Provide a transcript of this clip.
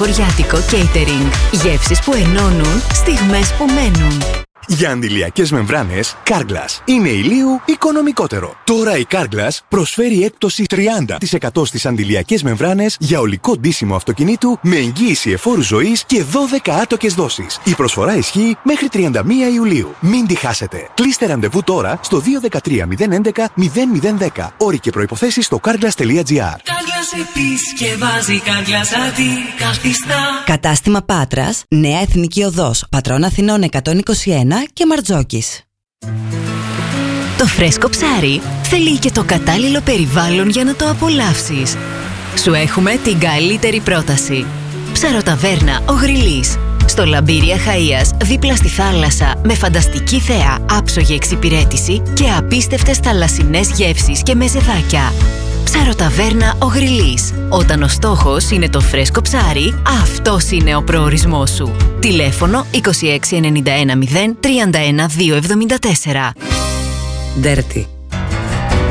χωριάτικο catering. Γεύσεις που ενώνουν, στιγμές που μένουν. Για αντιλιακές μεμβράνες, Carglass είναι ηλίου οικονομικότερο. Τώρα η Carglass προσφέρει έκπτωση 30% στις αντιλιακές μεμβράνες για ολικό ντύσιμο αυτοκινήτου με εγγύηση εφόρου ζωής και 12 άτοκες δόσεις. Η προσφορά ισχύει μέχρι 31 Ιουλίου. Μην τη χάσετε. Κλείστε ραντεβού τώρα στο 213 011 0010. Όροι και προϋποθέσεις στο carglass.gr. Κατάστημα Πάτρας, Νέα Εθνική Οδός, Πατρών Αθηνών 121 και Μαρτζόκης. Το φρέσκο ψάρι θέλει και το κατάλληλο περιβάλλον για να το απολαύσεις. Σου έχουμε την καλύτερη πρόταση. Ψαροταβέρνα Ο Γρυλής. Στο Λαμπύρια Χαΐας, δίπλα στη θάλασσα, με φανταστική θέα, άψογη εξυπηρέτηση και απίστευτες θαλασσινές γεύσεις και μεζεδάκια. Ψαροταβέρνα Ο Γρυλής. Όταν ο στόχος είναι το φρέσκο ψάρι, αυτός είναι ο προορισμός σου. Τηλέφωνο 26 91 0 31 274. Dirty.